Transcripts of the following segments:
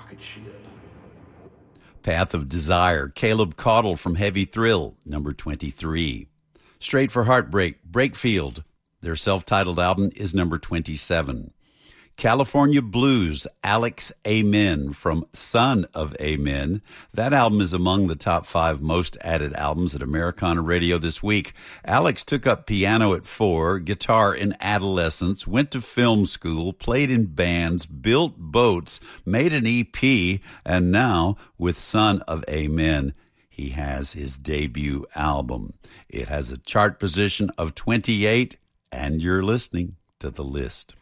tight shit. Path of Desire, Caleb Caudle from Heavy Thrill, number 23. Straight for Heartbreak, Breakfield, their self-titled album, is number 27. California Blues, Alex Amen from Son of Amen. That album is among the top 5 most added albums at Americana Radio this week. Alex took up piano at 4, guitar in adolescence, went to film school, played in bands, built boats, made an EP, and now, with Son of Amen, he has his debut album. It has a chart position of 28, and you're listening to The List.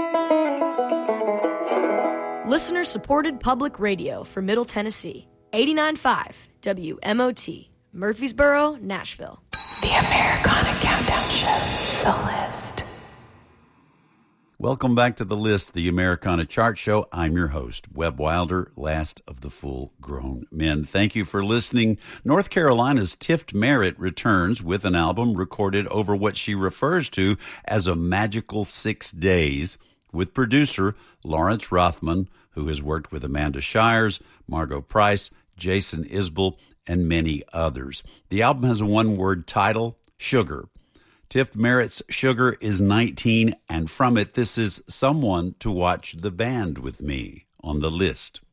Listener-supported public radio for Middle Tennessee. 89.5 WMOT, Murfreesboro, Nashville. The Americana Countdown Show, The List. Welcome back to The List, the Americana Chart Show. I'm your host, Webb Wilder, last of the full-grown men. Thank you for listening. North Carolina's Tift Merritt returns with an album recorded over what she refers to as a magical 6 days, with producer Lawrence Rothman, who has worked with Amanda Shires, Margot Price, Jason Isbell, and many others. The album has a one-word title, Sugar. Tift Merritt's Sugar is 19, and from it, this is Someone to Watch the Band with Me on The List.